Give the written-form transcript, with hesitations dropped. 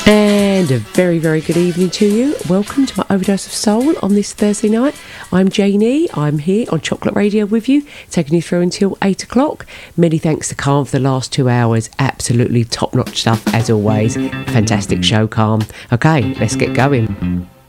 And a very, very good evening to you. Welcome to my Overdose of Soul on this Thursday night. I'm Janie. I'm here on Chocolate Radio with you, taking you through until 8 o'clock. Many thanks to Calm for the last 2 hours. Absolutely top-notch stuff, as always. Fantastic show, Calm. Okay, let's get going.